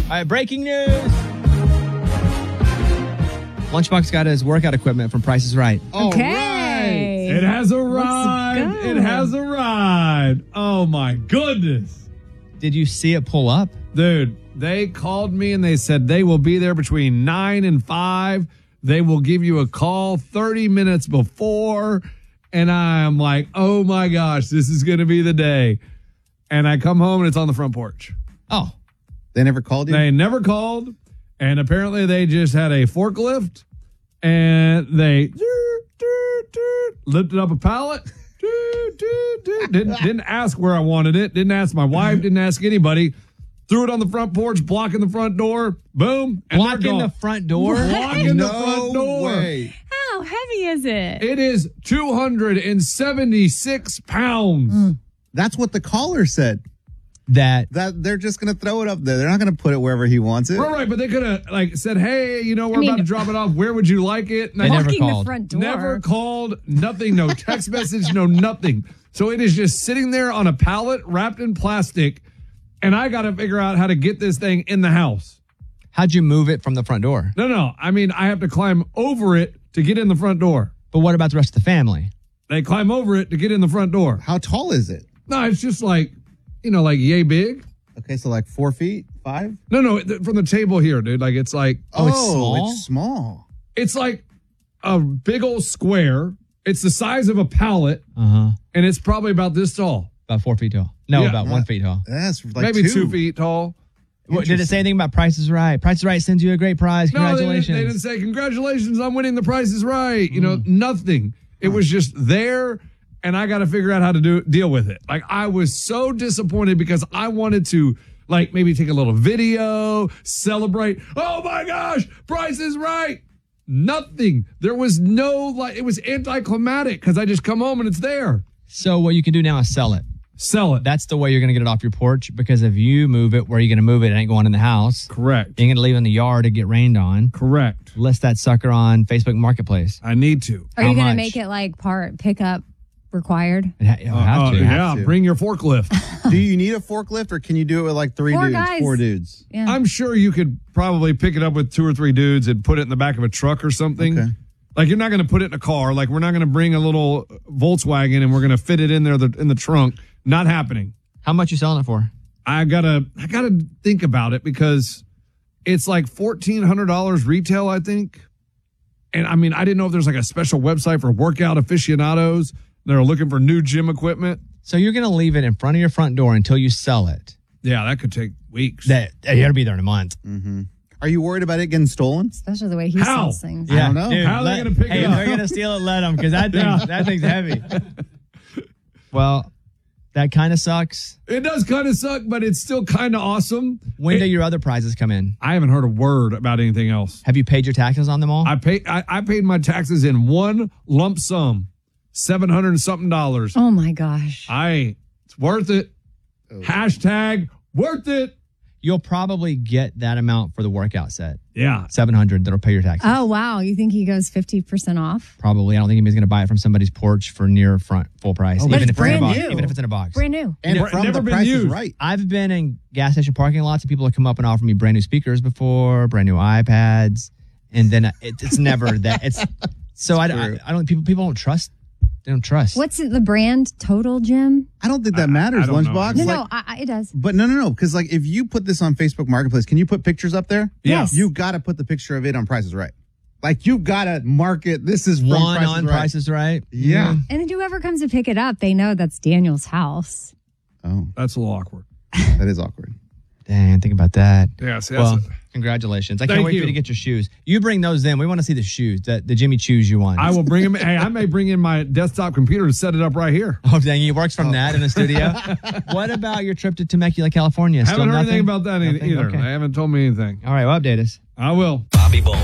All right, breaking news. Lunchbox got his workout equipment from Price is Right. Okay. It has arrived. It has arrived. Oh, my goodness. Did you see it pull up? Dude, they called me and they said they will be there between 9 and 5. They will give you a call 30 minutes before. And I'm like, oh, my gosh, this is going to be the day. And I come home and it's on the front porch. Oh. They never called you? They never called. And apparently they just had a forklift and they lifted up a pallet. Didn't ask where I wanted it. Didn't ask my wife. Didn't ask anybody. Threw it on the front porch, blocking the front door. Boom. And Blocking the front door? Blocking the front door. Way. How heavy is it? It is 276 pounds. That's what the caller said. That They're just going to throw it up there. They're not going to put it wherever he wants it. Right, but they could have said, hey, we're about to drop it off. Where would you like it? And They never Blocking called. the front door. Never called, nothing, no text message, no nothing. So it is just sitting there on a pallet wrapped in plastic, and I got to figure out how to get this thing in the house. How'd you move it from the front door? No. I mean, I have to climb over it to get in the front door. But what about the rest of the family? They climb over it to get in the front door. How tall is it? No, it's just like yay big. Okay, so like 4 feet, 5? No, from the table here, dude. Like it's like, Oh, it's small? It's small. it's like a big old square. It's the size of a pallet, Uh-huh. and it's probably about this tall. About 4 feet tall. No, Yeah. about 1 feet tall. That's like Maybe 2 feet tall. What, did it say anything about Price is Right? Price is Right sends you a great prize. Congratulations. No, they didn't say, congratulations, I'm winning the Price is Right. Nothing. It was just there, and I got to figure out how to deal with it. Like, I was so disappointed because I wanted to, maybe take a little video, celebrate. Oh, my gosh, Price is Right. Nothing. There was no, it was anticlimactic because I just come home and it's there. So what you can do now is sell it. Sell it. That's the way you're going to get it off your porch, because if you move it, where are you going to move it? It ain't going in the house. Correct. You ain't going to leave it in the yard to get rained on. Correct. List that sucker on Facebook Marketplace. I need to. Are How you going to much? make it part pickup required? You'll have to. Yeah, bring your forklift. Do you need a forklift, or can you do it with like 4 guys. 4 dudes? Yeah. I'm sure you could probably pick it up with 2 or 3 dudes and put it in the back of a truck or something. Okay. You're not going to put it in a car. We're not going to bring a little Volkswagen and we're going to fit it in there in the trunk. Not happening. How much you selling it for? I gotta think about it because it's like $1,400 retail, I think. And I mean, I didn't know if there's a special website for workout aficionados that are looking for new gym equipment. So you're going to leave it in front of your front door until you sell it. Yeah, that could take weeks. You got to be there in a month. Are you worried about it getting stolen? Especially the way he How? sells things. I don't know. Dude, How are they gonna pick it if up? they're going to steal it, let them, because that thing's heavy. Well, that kind of sucks. It does kind of suck, but it's still kind of awesome. When do your other prizes come in? I haven't heard a word about anything else. Have you paid your taxes on them all? I paid my taxes in one lump sum, $700 and something. Oh my gosh. It's worth it. Hashtag worth it. You'll probably get that amount for the workout set. Yeah. $700 that'll pay your taxes. Oh wow. You think he goes 50% off? Probably. I don't think anybody's going to buy it from somebody's porch for near front full price. But it's brand new. Even if it's in a box. Brand new. And Never- from never the been Price is used. Right. I've been in gas station parking lots and people have come up and offered me brand new speakers before, brand new iPads, and then it's never that. It's so I don't people don't trust. They don't trust. What's the brand? Total Gym? I don't think that matters, I don't know. Lunchbox. No, it does. But no. Because if you put this on Facebook Marketplace, can you put pictures up there? Yes. You got to put the picture of it on Price is Right. You got to market. This is from one Price is on Right. Price is Right? Yeah. And then whoever comes to pick it up, they know that's Daniel's house. Oh, That's a little awkward. that is awkward. Dang, think about that. Yeah, see, Well, that's congratulations. I Thank can't wait for you. you to get your shoes. You bring those in. We want to see the shoes, the Jimmy Choos you want. I will bring him. Hey, I may bring in my desktop computer to set it up right here. Oh, dang, he works from that in the studio. What about your trip to Temecula, California? Still Haven't heard nothing? anything about that Nothing? either. Okay. They haven't told me anything. All right, well, update us. I will. Bobby Bones.